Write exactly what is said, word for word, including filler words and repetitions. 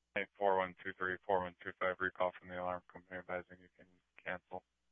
Hey, four one two three, four one two five, recall from the alarm company advising you can cancel.